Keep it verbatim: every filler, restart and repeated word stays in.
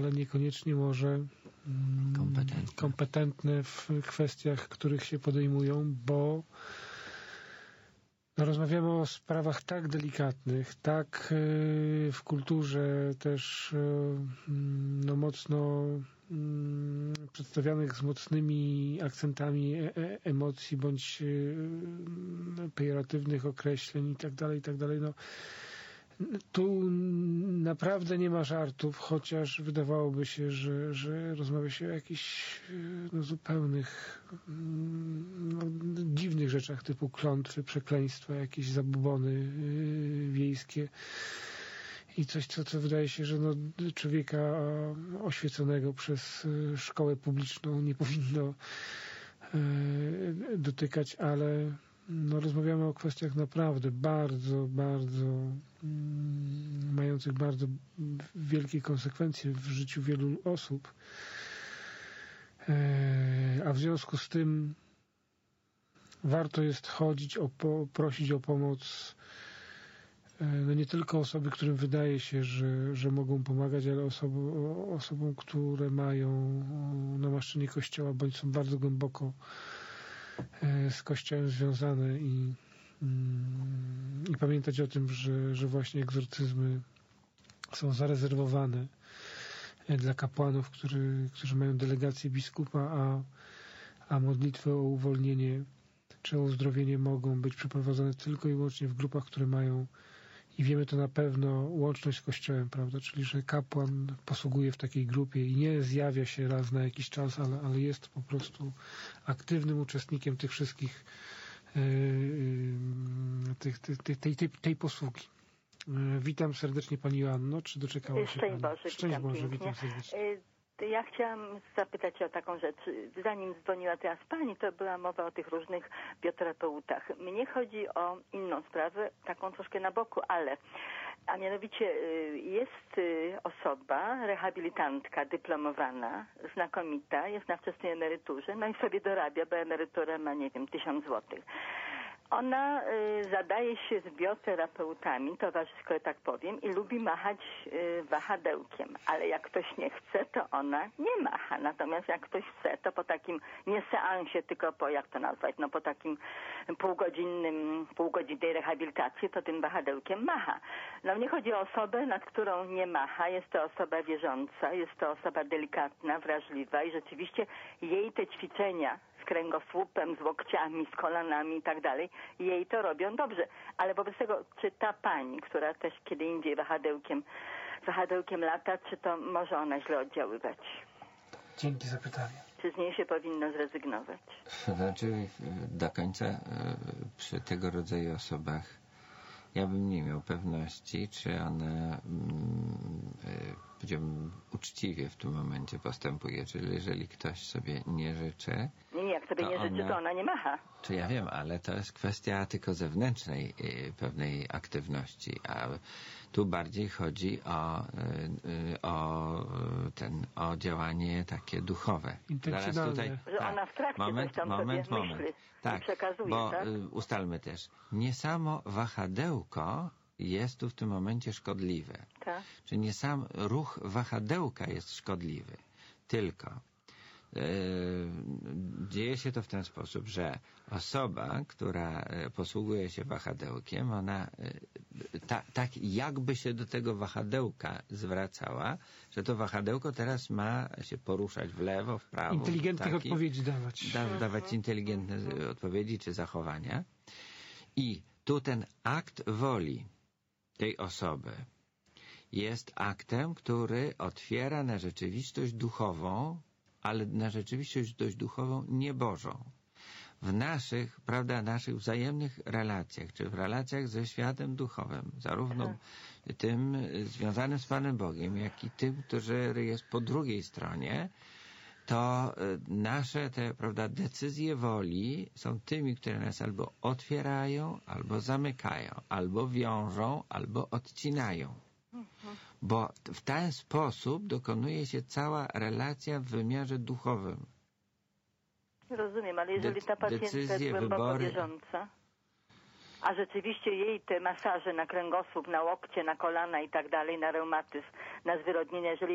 ale niekoniecznie może mm, kompetentne. kompetentne w kwestiach, których się podejmują, bo no, rozmawiamy o sprawach tak delikatnych, tak yy, w kulturze też yy, no, mocno yy, przedstawianych z mocnymi akcentami e- e- emocji bądź yy, pejoratywnych określeń i tak dalej, i tak dalej. No, tu naprawdę nie ma żartów, chociaż wydawałoby się, że, że rozmawia się o jakichś no, zupełnych no, dziwnych rzeczach typu klątwy, przekleństwa, jakieś zabubony yy, wiejskie i coś, co, co wydaje się, że no, człowieka oświeconego przez szkołę publiczną nie powinno yy, dotykać, ale no, rozmawiamy o kwestiach naprawdę bardzo, bardzo mm, mających bardzo wielkie konsekwencje w życiu wielu osób. E, a w związku z tym warto jest chodzić, o po, prosić o pomoc e, no nie tylko osoby, którym wydaje się, że, że mogą pomagać, ale osoby, o, osobom, które mają namaszczenie Kościoła bądź są bardzo głęboko z Kościołem związane i, i pamiętać o tym, że, że właśnie egzorcyzmy są zarezerwowane dla kapłanów, który, którzy mają delegację biskupa, a, a modlitwy o uwolnienie czy o uzdrowienie mogą być przeprowadzone tylko i wyłącznie w grupach, które mają, i wiemy to na pewno, łączność z Kościołem, prawda? Czyli, że kapłan posługuje w takiej grupie i nie zjawia się raz na jakiś czas, ale, ale jest po prostu aktywnym uczestnikiem tych wszystkich yy, tych, tych, tych, tej, tej, tej posługi. Yy, witam serdecznie Pani Joanno. Czy doczekała się Szczęść Pani? Boże, Szczęść witam Boże, pięknie. witam serdecznie. Ja chciałam zapytać o taką rzecz. Zanim dzwoniła teraz Pani, to była mowa o tych różnych bioterapeutach. Mnie chodzi o inną sprawę, taką troszkę na boku, ale a mianowicie jest osoba, rehabilitantka dyplomowana, znakomita, jest na wczesnej emeryturze, no i sobie dorabia, bo emerytura ma, nie wiem, tysiąc złotych. Ona y, zadaje się z bioterapeutami, towarzysko, tak powiem, i lubi machać y, wahadełkiem, ale jak ktoś nie chce, to ona nie macha. Natomiast jak ktoś chce, to po takim nie seansie, tylko po, jak to nazwać, no po takim półgodzinnym, półgodzinnej rehabilitacji, to tym wahadełkiem macha. No mnie chodzi o osobę, nad którą nie macha. Jest to osoba wierząca, jest to osoba delikatna, wrażliwa i rzeczywiście jej te ćwiczenia z kręgosłupem, z łokciami, z kolanami i tak dalej, jej to robią dobrze. Ale wobec tego, czy ta pani, która też kiedy indziej wahadełkiem, wahadełkiem lata, czy to może ona źle oddziaływać? Dzięki za pytanie. Czy z niej się powinno zrezygnować? Znaczy, do końca przy tego rodzaju osobach ja bym nie miał pewności, czy ona powiedziałbym uczciwie w tym momencie postępuje, czyli jeżeli ktoś sobie nie życzy... Nie, nie, jak sobie nie życzy, ona, to ona nie macha. Czy ja wiem, ale to jest kwestia tylko zewnętrznej pewnej aktywności, a tu bardziej chodzi o, o ten, o działanie takie duchowe. Intencjonalne. Tutaj, że tak, ona w trakcie moment, coś tam moment, sobie moment. myśli tak, i przekazuje, bo tak? ustalmy też, nie samo wahadełko jest tu w tym momencie szkodliwe. Tak. Czy nie sam ruch wahadełka jest szkodliwy, tylko yy, dzieje się to w ten sposób, że osoba, która posługuje się wahadełkiem, ona yy, ta, tak jakby się do tego wahadełka zwracała, że to wahadełko teraz ma się poruszać w lewo, w prawo. Inteligentnych taki, odpowiedzi dawać. Da, dawać inteligentne odpowiedzi czy zachowania. I tu ten akt woli tej osoby jest aktem, który otwiera na rzeczywistość duchową, ale na rzeczywistość dość duchową, niebożą. W naszych, prawda, naszych wzajemnych relacjach, czy w relacjach ze światem duchowym, zarówno Aha. tym związanym z Panem Bogiem, jak i tym, który jest po drugiej stronie, to nasze te, prawda, decyzje woli są tymi, które nas albo otwierają, albo zamykają, albo wiążą, albo odcinają. Mhm. Bo w ten sposób dokonuje się cała relacja w wymiarze duchowym. Rozumiem, ale jeżeli ta pacjentka jest głęboko wybory... wierząca, a rzeczywiście jej te masaże na kręgosłup, na łokcie, na kolana i tak dalej, na reumatyzm, na zwyrodnienie, jeżeli